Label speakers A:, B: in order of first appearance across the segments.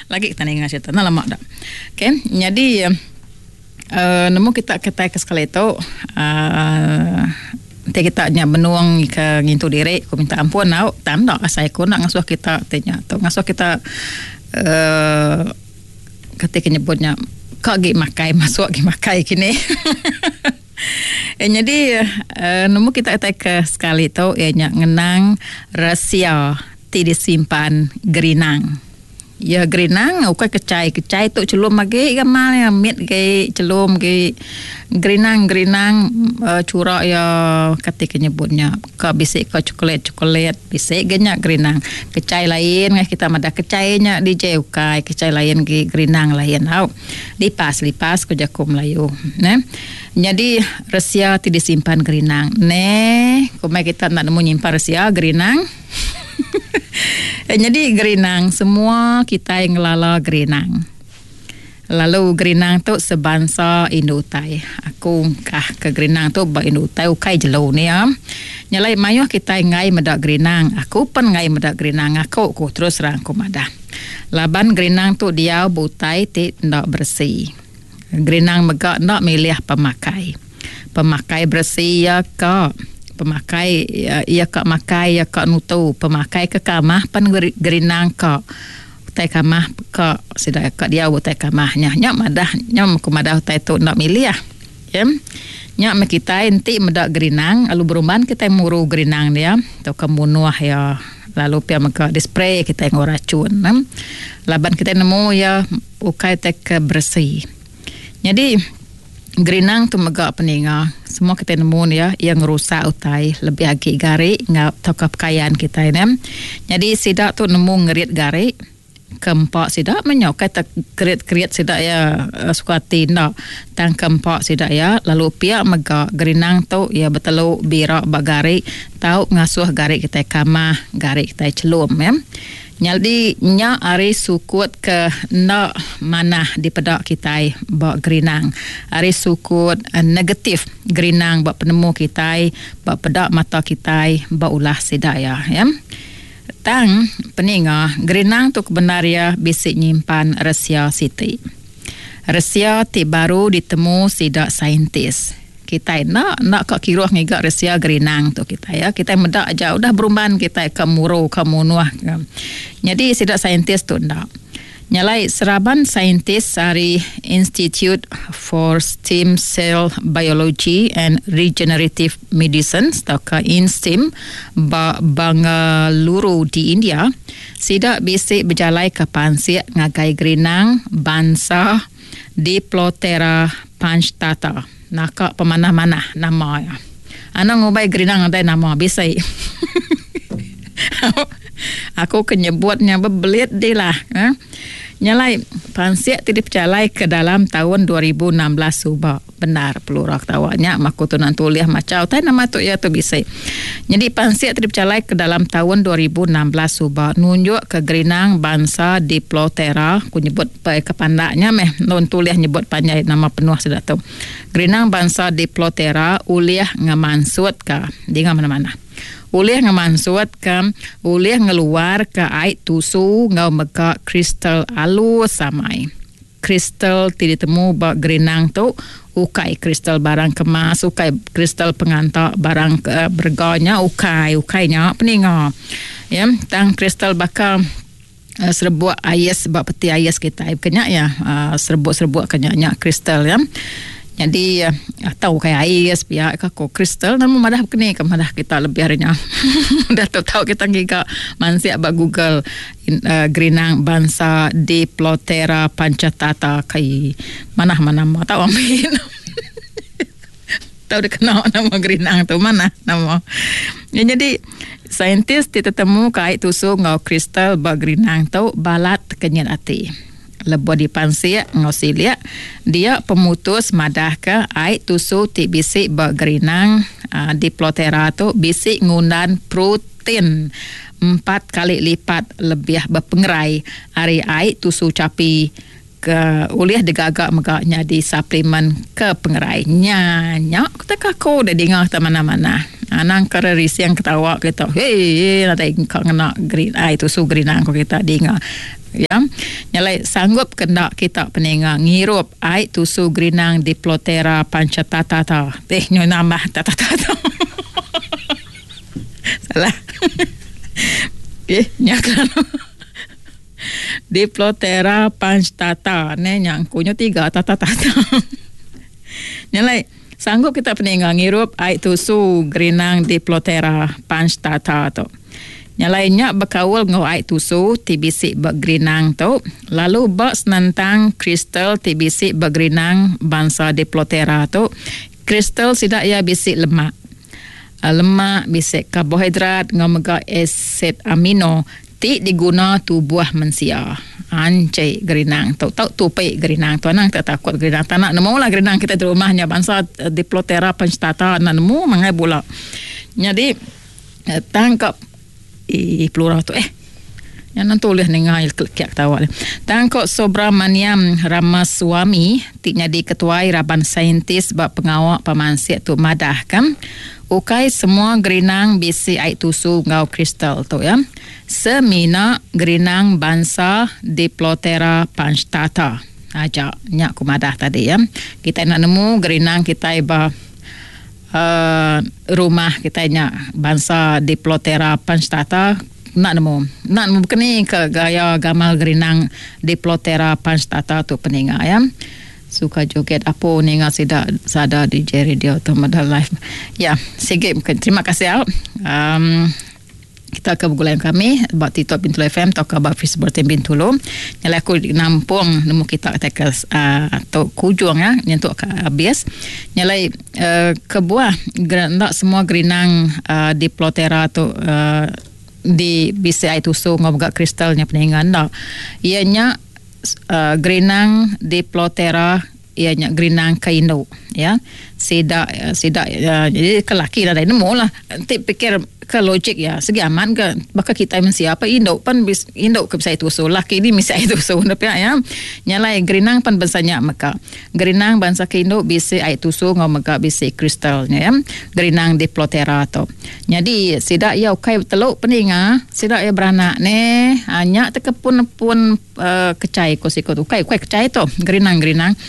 A: Lagi kita ingat cerita nah lama dah. Okay, jadi nemu kita ke sekali itu kita nya benuang ke ngintu diri aku minta ampun nau tanda saya ku nak ngasuh kita tanya tu ngasuh kita ketika nyebutnya kau gi makai masuk gi makai kini. Jadi nemu kita ke sekali tu ianya ngenang rahsia ti disimpan gerinang. Ya gerinang ukai kecai tu celum lagi gamal ya mit ke celum ke gerinang curah ya ketika nyebutnya ka bisik ka coklat bisik genyak gerinang kecai lain kita madah kecainya di ukai kecai lain ke gerinang lain au lipas ke jakum layu ne jadi rahsia ti disimpan gerinang ne kumai kita nak nemu nyimpan rahsia gerinang. Jadi gerinang semua kita yang ngelala gerinang. Lalu gerinang tu sebangsa Indutai. Aku kah ke gerinang tu ba Indutai ukai jelo ni ya. Nyalai mayuh kita ngai medak gerinang. Aku pun ngai medak gerinang aku terus rangku madah. Laban gerinang tu dia butai ti ndak bersih. Gerinang megak ndak milih pemakai. Pemakai bersih ya kak. Pemakai ia kak makai ia kak nutu pemakai ke kamah pan gerinang kak tai kamah kak sidak kak dia butai kamahnya nyak madah nyam ku madah tai tu nak milih ya nyak kita enti medak gerinang lalu beruman kita muru gerinang dia tu kemunuah ya lalu pia maka dispray kita yang racun laban kita nemu ya ukai tek bersih jadi gerinang tu megak peninga semua kita nemu ya yang rusak utai lebih lagi gari ngap tokap kekayaan kita ini jadi sidak tu nemu ngerit gari kempak sidak menyok kata kerit sidak ya suka tindak tang kempak sidak ya lalu pihak megak gerinang tu ya betelu birak bagari tahu ngasuh gari kita kamah gari kita celum ya. Jadi nya ari sukut ke nak mana di pedak kita bak gerinang. Ari sukut negatif gerinang bak penemu kita bak pedak mata kita bak ulah sidaya ya. Tang peninga gerinang tu kebenaria bisik nyimpan rahsia siti. Rahsia ti baru ditemu sidak saintis. Kita nak kak kiruh ngigak rahsia gerinang tu kita ya kita medak aja udah beruman kita kemuru kemunuah jadi sidak saintis tu ndak nyalai seraban saintis dari Institute for Stem Cell Biology and Regenerative Medicine atau INSTEM Bangalore di India sidak bisik berjalai ke pansiak ngagai gerinang bangsa Diplotera punctata nak pemanah-manah nama ya. Anak ngobai gerinang ada nama bisa. Aku kenyebutnya bebelit dia lah. Nyalai pansiak tidak percalai ke dalam tahun 2016 subak. Benar pelurak tawanya maku tunan tuliah macau tai nama tu ya tu bisa. Jadi pansiak tidak percalai ke dalam tahun 2016 subak nunjuk ke gerinang bangsa Diplotera ku nyebut ke pandaknya meh non tuliah nyebut panjang nama penuh sudah tu. Gerinang bangsa Diplotera uliah ngamansut ka di mana-mana. Uliah ngamansut ka uliah ngeluar ke ait tusu ngau meka kristal alus samai. Kristal tidak temu bak gerinang tu ukai kristal barang kemas ukai kristal pengantak barang berganya ukainya peninga ya tang kristal bakal serbuk ais bak peti ais kita kenya ya serbuk kenya kristal ya jadi tahu kayak ais pihak kako kristal namun madah kini kemadah kita lebih harinya dah tahu kita giga mansiak bak Google gerinang bangsa Diplotera punctata kai mana tahu amin tahu dikenal nama gerinang tu mana nama ya, jadi saintis ditemu kait tusuk ngau kristal bak gerinang tu balat kenyat ati lebo di pansiak ngau silia dia pemutus madah ke ait tusuk ti bisik bak gerinang Diplotera tu bisik ngundan protein 4 kali lipat lebih berpengerai hari ait tusuk capi ke uliah digagak megaknya di suplemen ke pengerainya nyak kita kako dah dengar ke mana-mana anang kererisi yang ketawa kita hey nanti kau kena green eye tu su green angko kita dengar ya. Nyalai sanggup kena kita peninga ngirup ai tusu grinang Diplotera panchatata. Nyo nambah tatata. Salah. Nyakan. Diplotera panchatata ne nyangkunya 3 tatata. Nyalai sanggup kita peninga ngirup ai tusu grinang Diplotera panchatata tu. Nyalainya berkawal ngau ai tusu tibisi bergrinang tu, lalu bak senantang kristal tibisi bergrinang bangsa Diplotera tu. Kristal sidak ya bisi lemak. Lemak bisi karbohidrat ngau mega asid amino ti diguna tubuh manusia. Ancai gerinang tu tupai gerinang tu nang tak takut gerinang tanah nemu lah gerinang kita di rumahnya bangsa Diplotera panchatata nemu mangai bola. Jadi tangkap plural tu yang nanti tulis nengai kek tawa tangkok Subramaniam Ramaswamy tiknya di ketuai Raban Saintis bak pengawak pemansiat tu madah kan ukai semua gerinang bisi ai tusu ngau kristal tu ya semina gerinang bangsa Diplotera panchatata aja nyak ku madah tadi ya kita nak nemu gerinang kita iba rumah kita nya bangsa Diplotera panchatata nak nemu kini ke gaya gamal gerinang Diplotera panchatata tu peninga ya suka joget apa ninga sida sada di radio tu modal live ya sikit terima kasih kita ke bulan kami buat TikTok Bintulu FM atau ke Facebook Bintulu nyala aku nampung nemu kita kata atau kujung ya untuk habis nyala ke buah nak semua gerinang Diplotera tu di bisa itu so ngobga kristalnya peningan dah ianya gerinang Diplotera ianya gerinang kaindo ya sida jadi kelaki dah nemu lah nanti pikir ke logik ya segi aman ke bakal kita siapa induk pan induk ke bisa itu so laki ni bisa itu so ya nyalai gerinang pan bansanya maka gerinang bansa ke induk bisa itu so ngau maka bisa kristalnya ya gerinang Diplotera tu jadi sida ya ukai teluk peninga sida ya beranak ne hanya tekepun pun kecai kosikot ukai kecai tu gerinang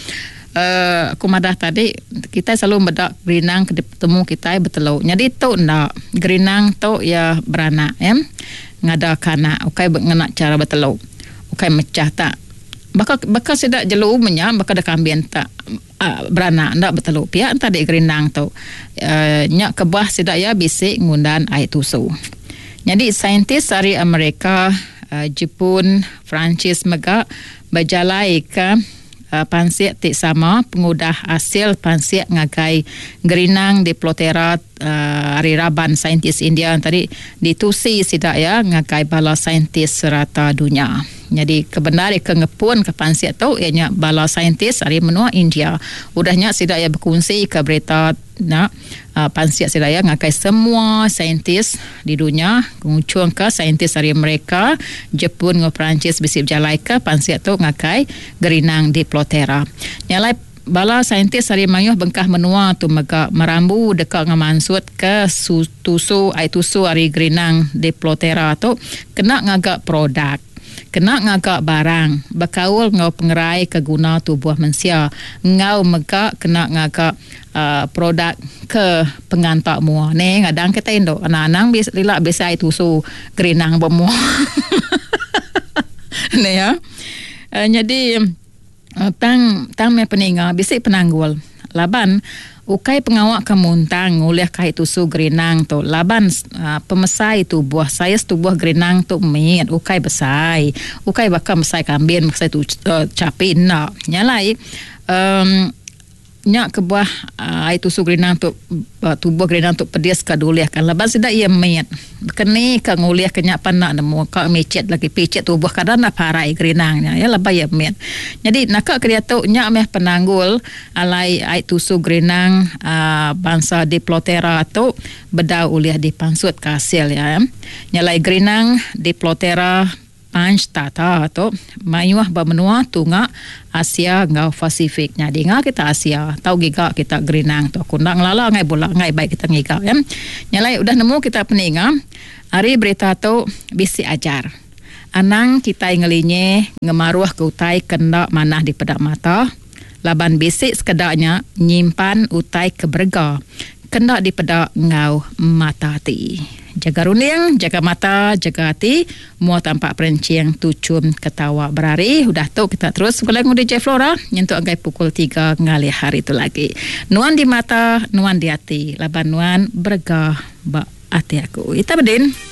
A: aku madah tadi kita selalu bedak gerinang ketemu kita bertelur jadi tu ndak gerinang tu ya beranak ya ngada kanak ukai mengenak cara bertelur ukai mecah tak bakal sedak jelu menya bakal ada kambing tak beranak ndak bertelur pihak tadi gerinang tu nyak kebah sedak ya bisik ngundan ai tusu jadi saintis dari Amerika Jepun Perancis mega berjalai ke pansiat tik sama pengudah hasil pansiat ngagai gerinang Diplotera hari Raban saintis India tadi ditusi sidak ya ngagai bala saintis serata dunia jadi kebenaran kengepun ke pansiat tu ianya bala saintis hari menua India udahnya sidak ya berkongsi ke berita nak pansiat sidak ya ngagai semua saintis di dunia mengucung ke saintis dari mereka Jepun dengan Perancis bisip jalai ke pansiat tu ngagai gerinang Diplotera nyalai bala saintis hari mayuh bengkah menua tu merambu dekat ngamansut ke tusu ai tusu hari gerinang Diplotera tu kena ngagak produk kena ngagak barang berkaul ngau pengerai keguna tubuh manusia ngau mega kena ngagak produk ke pengantak mua ni ngadang kita indo anak-anak bisa itu su gerinang bemua ni ya jadi tang me peninga bisik penanggul laban ukai pengawak kemuntang oleh kai tusu gerinang tu laban pemesai tu buah saiz tu buah gerinang tu mit ukai besai ukai bakal mesai kambing mesai tu capin nak nyalai nyak ke buah itu su gerinang tu tubuh gerinang tu pedes ka dulih kan laban sidak ia mit keni ka ngulih kenyak panak nemu ka mecet lagi pecet tubuh kadang nak parai gerinangnya ya lebay ia mit jadi nak kerja tu nyak meh penanggul alai itu su gerinang bangsa Diplotera tu bedau ulih di pansut kasil ya nyalai gerinang Diplotera panchatata tu mayuah bermenua tunga Asia ngau Pasifik jadi ngah kita Asia tahu giga kita gerinang tu kundang lala ngai bola ngai baik kita ngiga ya nyalai udah nemu kita peninga hari berita tu bisi ajar Anang kita ngelinye ngemaruah ke utai kendak manah di pedak mata. Laban basic sekedaknya nyimpan utai keberga. Kendak di pedak ngau mata hati. Jaga runing, jaga mata, jaga hati. Mua tampak perenciang tucum ketawa berari. Udah tu kita terus sekolah dengan DJ Flora. Nyentuk angkai pukul 3 ngali hari tu lagi. Nuan di mata, nuan di hati. Laban nuan bergah bak hati aku. Ita bedin.